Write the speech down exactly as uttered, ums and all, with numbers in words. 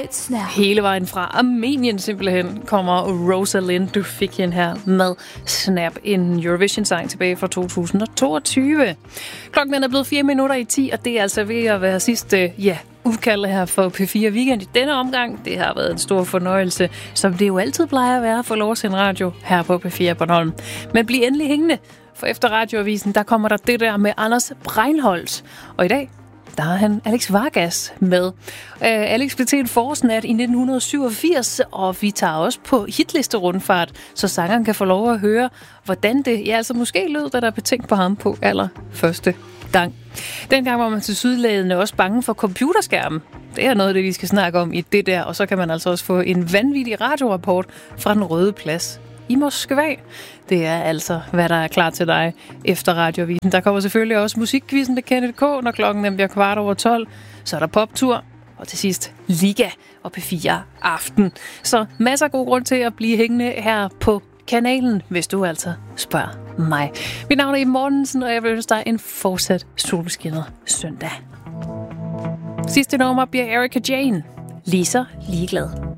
Hele vejen fra Armenien simpelthen kommer Rosalind. Du fik hende her med Snap, en Eurovision-sang tilbage fra to tusind og toogtyve. Klokken er blevet fire minutter i ti, og det er altså ved at være sidste, ja, udkald her for P fire Weekend i denne omgang. Det har været en stor fornøjelse, som det jo altid plejer at være at få lov at sende radio her på P fire Bornholm. Men bliv endelig hængende, for efter radioavisen, der kommer der det der med Anders Breinholt. Og i dag, der har han Alex Vargas med. Uh, Alex blev til en forårsnat i nitten syvogfirs, og vi tager også på hitlisterundfart, så sangeren kan få lov at høre, hvordan det ja, altså måske lød, da der blev tænkt på ham på allerførste gang. Dengang var man til sydlædende også bange for computerskærmen. Det er noget af det, vi skal snakke om i det der, og så kan man altså også få en vanvittig radiorapport fra Den Røde Plads i Moskva. Det er altså, hvad der er klar til dig efter radioavisen. Der kommer selvfølgelig også musikkvisten med Kenneth K, når klokken bliver kvart over tolv. Så er der poptur, og til sidst Liga og P fire Aften. Så masser af god grund til at blive hængende her på kanalen, hvis du altså spørger mig. Mit navn er Iben Mortensen, og jeg vil ønske dig en fortsat solskinnet søndag. Sidste nummer bliver Erika Jane. Lige så ligeglad.